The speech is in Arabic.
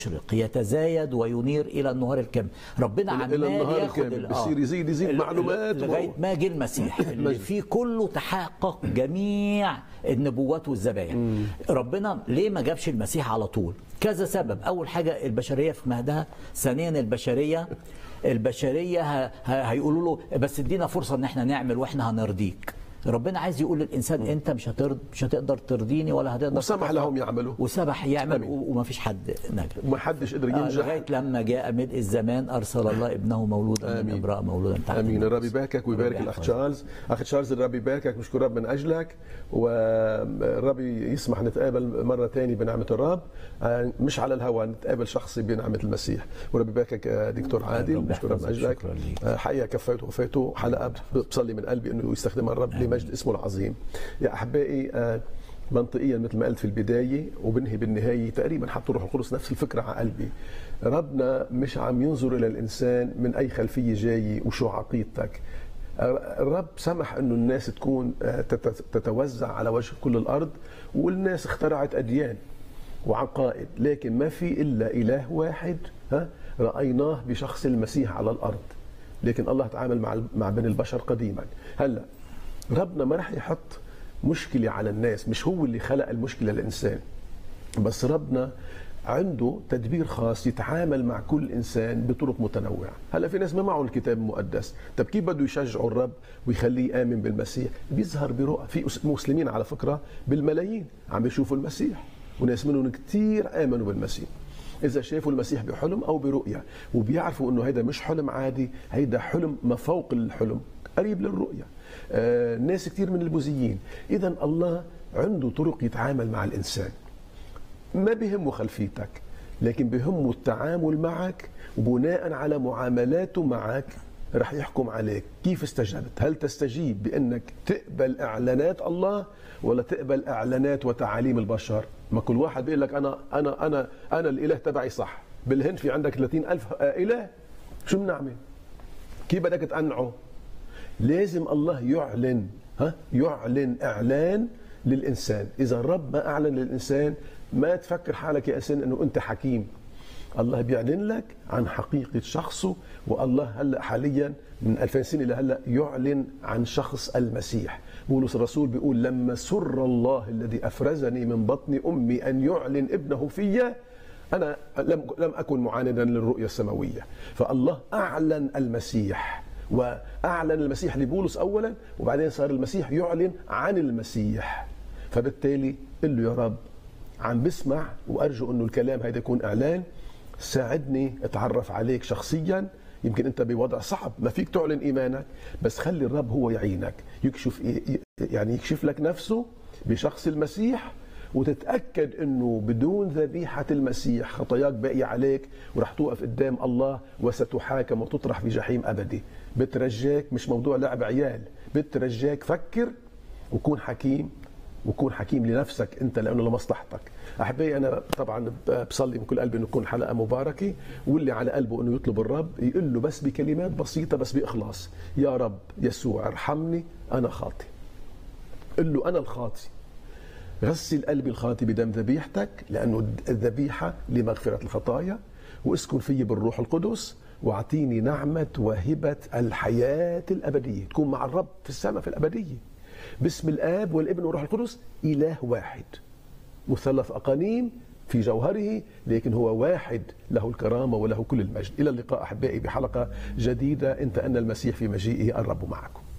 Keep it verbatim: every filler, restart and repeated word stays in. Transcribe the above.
يتزايد وينير الى النهار الكامل. ربنا عمال ياخد بيصير يزيد يزيد معلومات لغايه ما جه المسيح اللي فيه كله تحقق جميع النبوات والذبايح. ربنا ليه ما جابش المسيح على طول؟ كذا سبب. اول حاجه البشريه في مهدها، ثانيا البشريه البشريه هيقولوا له بس ادينا فرصه ان احنا نعمل واحنا هنرضيك. ربنا عايز يقول للانسان انت مش هترض مش هتقدر ترضيني ولا هتقدر، وسمح لهم يعملوا وسمح يعمل وما فيش حد نجح وما حدش قدر ينجح لغايه لما جاء ملء الزمان ارسل الله ابنه مولودا من امراه مولودا تحت امين. الرب يباركك ويبارك الاخ تشارلز. اخ تشارلز الرب يباركك، نشكر رب من اجلك، والرب يسمح نتقابل مره ثانيه بنعمه الرب، مش على الهواء، نتقابل شخصي بنعمه المسيح. ورب يباركك دكتور عادل، نشكر رب من اجلك. حقيقه كفيته وفيته حلقه بصلي من قلبي انه يستخدمها الرب لمجد اسمه العظيم. يا احبائي منطقيا مثل ما قلت في البدايه وبنهي بالنهايه تقريبا حط روح القدس نفس الفكره على قلبي. ربنا مش عم ينظر الى الانسان من اي خلفيه جاي وشو عقيدتك. الرب سمح انه الناس تكون تتوزع على وجه كل الارض، والناس اخترعت اديان وعقائد، لكن ما في الا اله واحد ها رايناه بشخص المسيح على الارض. لكن الله تعامل مع مع بني البشر قديما. هلا ربنا ما رح يحط مشكله على الناس، مش هو اللي خلق المشكله للانسان، بس ربنا عنده تدبير خاص يتعامل مع كل انسان بطرق متنوعه. هلا في ناس ما معهم الكتاب المقدس، طب كيف بده يشجعوا الرب ويخليه يامن بالمسيح؟ بيظهر برؤى. في مسلمين على فكره بالملايين عم بيشوفوا المسيح، وناس منهم كثير امنوا بالمسيح. إذا شافوا المسيح بحلم أو برؤية وبيعرفوا إنه هيدا مش حلم عادي، هيدا حلم ما فوق الحلم، قريب للرؤية. آه ناس كتير من البوذيين. إذا الله عنده طرق يتعامل مع الإنسان، ما بيهمه خلفيتك، لكن بيهمه التعامل معك، وبناء على معاملاته معك رح يحكم عليك كيف استجبت. هل تستجيب بأنك تقبل إعلانات الله ولا تقبل إعلانات وتعاليم البشر؟ ما كل واحد بيقول لك أنا أنا أنا أنا الإله تبعي صح. بالهند في عندك ثلاثين ألف إله، شو بنعمل؟ كيف بدك تقنعه؟ لازم الله يعلن، ها يعلن إعلان للإنسان. إذا الرب ما أعلن للإنسان ما تفكر حالك يا إنسان إنه أنت حكيم. الله بيعلن لك عن حقيقة شخصه، والله هلا حاليا من ألفين سنة لهلا يعلن عن شخص المسيح. بولس الرسول بيقول لما سر الله الذي أفرزني من بطن أمي أن يعلن ابنه في، أنا لم لم أكن معاندا للرؤية السماوية. فالله أعلن المسيح، وأعلن المسيح لبولس أولا، وبعدين صار المسيح يعلن عن المسيح. فبالتالي قل له يا رب عم بسمع وأرجو أنه الكلام هيدا يكون إعلان، ساعدني أتعرف عليك شخصيا. يمكن أنت بوضع صعب ما فيك تعلن إيمانك، بس خلي الرب هو يعينك، يكشف يعني يكشف لك نفسه بشخص المسيح، وتتأكد أنه بدون ذبيحة المسيح خطاياك باقية عليك، ورح توقف قدام الله وستحاكم وتطرح في جحيم أبدي. بترجاك مش موضوع لعب عيال، بترجاك فكر وكون حكيم، وكون حكيم لنفسك انت لانه لمصلحتك. احبائي انا طبعا بصلي من كل قلبي انه تكون حلقه مباركه، واللي على قلبه انه يطلب الرب يقول له بس بكلمات بسيطه بس باخلاص، يا رب يسوع ارحمني انا خاطي. قل له انا الخاطي، غسل قلبي الخاطي بدم ذبيحتك لانه الذبيحه لمغفره الخطايا، واسكن في بالروح القدس، واعطيني نعمه وهبه الحياه الابديه، تكون مع الرب في السماء في الابديه. باسم الآب والابن والروح القدس، إله واحد مثلث أقانيم في جوهره، لكن هو واحد له الكرامة وله كل المجد. إلى اللقاء أحبائي بحلقة جديدة، إن تأنى المسيح في مجيئه الرب معكم.